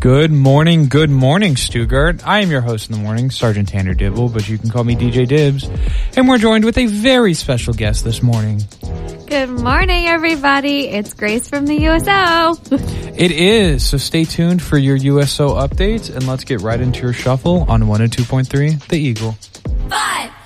Good morning, Stuttgart. I am your host in the morning, Sergeant Tanner Dibble, but you can call me DJ Dibs. And we're joined with a very special guest this morning. Good morning, everybody. It's Grace from the USO. It is, so stay tuned for your USO updates, and let's get right into your shuffle on 102.3 The Eagle. 5,